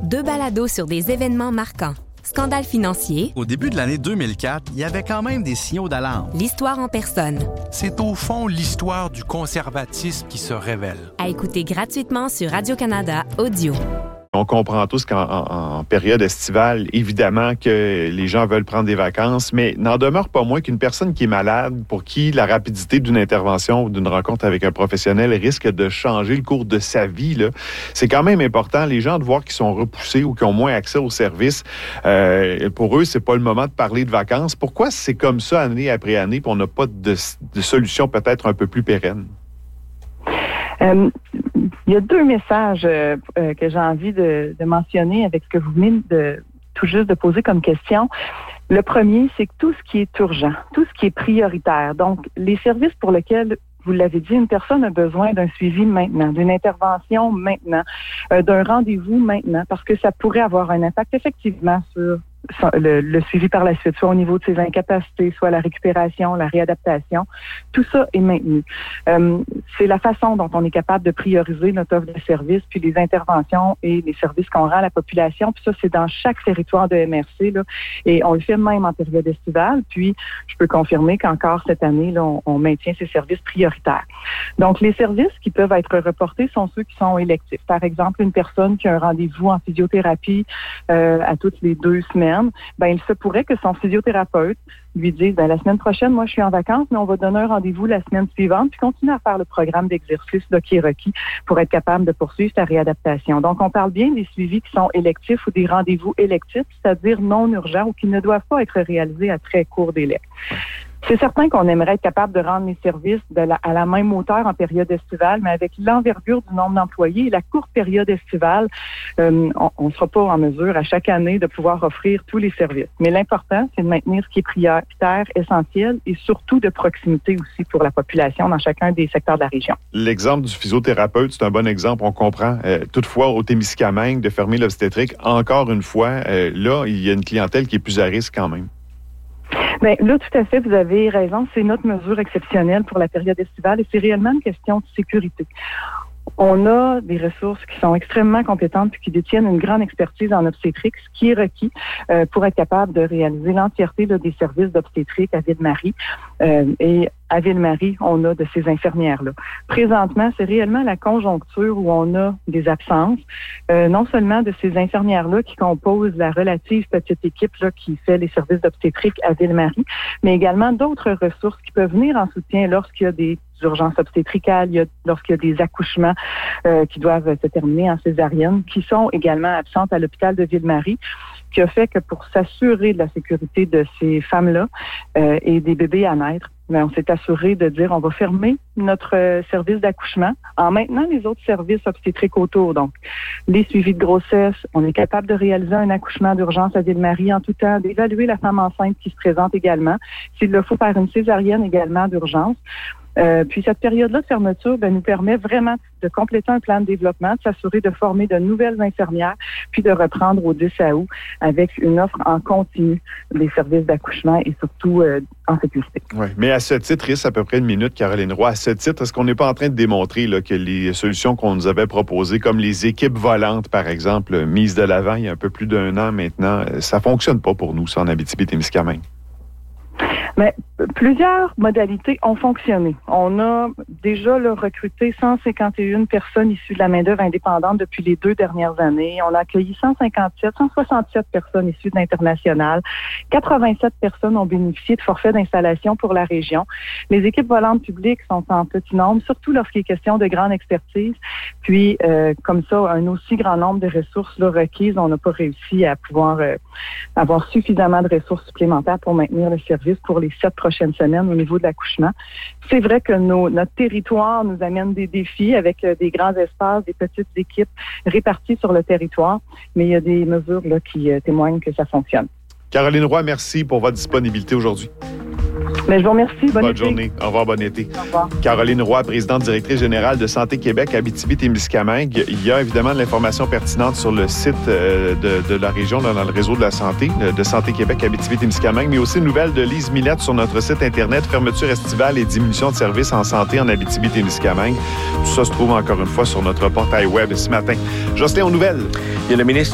2 balados sur des événements marquants. Scandale financier. Au début de l'année 2004, il y avait quand même des signaux d'alarme. L'histoire en personne. C'est au fond l'histoire du conservatisme qui se révèle. À écouter gratuitement sur Radio-Canada Audio. On comprend tous qu'en période estivale, évidemment que les gens veulent prendre des vacances, mais n'en demeure pas moins qu'une personne qui est malade, pour qui la rapidité d'une intervention ou d'une rencontre avec un professionnel risque de changer le cours de sa vie, là. C'est quand même important, les gens, de voir qu'ils sont repoussés ou qui ont moins accès aux services. Pour eux, c'est pas le moment de parler de vacances. Pourquoi c'est comme ça année après année, puis on n'a pas de solution peut-être un peu plus pérenne? Il y a 2 messages que j'ai envie de mentionner avec ce que vous venez tout juste de poser comme question. Le premier, c'est que tout ce qui est urgent, tout ce qui est prioritaire, donc les services pour lesquels, vous l'avez dit, une personne a besoin d'un suivi maintenant, d'une intervention maintenant, d'un rendez-vous maintenant, parce que ça pourrait avoir un impact effectivement sur le suivi par la suite, soit au niveau de ses incapacités, soit la récupération, la réadaptation. Tout ça est maintenu. C'est la façon dont on est capable de prioriser notre offre de services, puis les interventions et les services qu'on rend à la population. Puis ça, c'est dans chaque territoire de MRC, là, et on le fait même en période estivale. Puis, je peux confirmer qu'encore cette année, là, on maintient ces services prioritaires. Donc, les services qui peuvent être reportés sont ceux qui sont électifs. Par exemple, une personne qui a un rendez-vous en physiothérapie à toutes les 2 semaines, ben, il se pourrait que son physiothérapeute lui dise, ben, la semaine prochaine, moi, je suis en vacances, mais on va donner un rendez-vous la semaine suivante, puis continuer à faire le programme d'exercice là, qui est requis pour être capable de poursuivre sa réadaptation. Donc, on parle bien des suivis qui sont électifs ou des rendez-vous électifs, c'est-à-dire non urgents ou qui ne doivent pas être réalisés à très court délai. C'est certain qu'on aimerait être capable de rendre les services à la même hauteur en période estivale, mais avec l'envergure du nombre d'employés et la courte période estivale, on ne sera pas en mesure à chaque année de pouvoir offrir tous les services. Mais l'important, c'est de maintenir ce qui est prioritaire, essentiel et surtout de proximité aussi pour la population dans chacun des secteurs de la région. L'exemple du physiothérapeute, c'est un bon exemple, on comprend. Toutefois, au Témiscamingue, de fermer l'obstétrique, encore une fois, là, il y a une clientèle qui est plus à risque quand même. Bien, là, tout à fait, vous avez raison. C'est notre mesure exceptionnelle pour la période estivale et c'est réellement une question de sécurité. On a des ressources qui sont extrêmement compétentes puis qui détiennent une grande expertise en obstétrique, ce qui est requis pour être capable de réaliser l'entièreté là, des services d'obstétrique à Ville-Marie. Et à Ville-Marie, on a de ces infirmières-là. Présentement, c'est réellement la conjoncture où on a des absences, non seulement de ces infirmières-là qui composent la relative petite équipe là, qui fait les services d'obstétrique à Ville-Marie, mais également d'autres ressources qui peuvent venir en soutien lorsqu'il y a des urgences obstétricales, lorsqu'il y a des accouchements qui doivent se terminer en césarienne, qui sont également absentes à l'hôpital de Ville-Marie, qui a fait que pour s'assurer de la sécurité de ces femmes-là et des bébés à naître, mais on s'est assuré de dire on va fermer notre service d'accouchement en maintenant les autres services obstétriques autour. Donc, les suivis de grossesse, on est capable de réaliser un accouchement d'urgence à Ville-Marie en tout temps, d'évaluer la femme enceinte qui se présente également, s'il le faut faire une césarienne également d'urgence. Puis cette période-là de fermeture nous permet vraiment de compléter un plan de développement, de s'assurer de former de nouvelles infirmières, puis de reprendre au 10 août avec une offre en continu des services d'accouchement et surtout en sécurité. Oui, mais à ce titre, il reste à peu près 1 minute, Caroline Roy. À ce titre, est-ce qu'on n'est pas en train de démontrer là, que les solutions qu'on nous avait proposées, comme les équipes volantes, par exemple, mises de l'avant il y a un peu plus d'1 an maintenant, ça ne fonctionne pas pour nous, ça, en Abitibi-Témiscamingue? Mais plusieurs modalités ont fonctionné. On a déjà là, recruté 151 personnes issues de la main-d'œuvre indépendante depuis les 2 dernières années. On a accueilli 167 personnes issues de l'international. 87 personnes ont bénéficié de forfaits d'installation pour la région. Les équipes volantes publiques sont en petit nombre, surtout lorsqu'il est question de grande expertise. Puis, comme ça, un aussi grand nombre de ressources là, requises, on n'a pas réussi à pouvoir avoir suffisamment de ressources supplémentaires pour maintenir le service pour les 7 prochaines semaines au niveau de l'accouchement. C'est vrai que notre territoire nous amène des défis avec des grands espaces, des petites équipes réparties sur le territoire, mais il y a des mesures là, qui témoignent que ça fonctionne. Caroline Roy, merci pour votre disponibilité aujourd'hui. Mais je vous remercie. Bonne journée. Au revoir, bon été. Au revoir. Caroline Roy, présidente directrice générale de Santé Québec, Abitibi-Témiscamingue. Il y a évidemment de l'information pertinente sur le site de la région, dans le réseau de la santé, de Santé Québec, Abitibi-Témiscamingue, mais aussi une nouvelle de Lise Millette sur notre site Internet, fermeture estivale et diminution de services en santé en Abitibi-Témiscamingue. Tout ça se trouve encore une fois sur notre portail web ce matin. Jocelyn, aux nouvelles. Il y a le ministre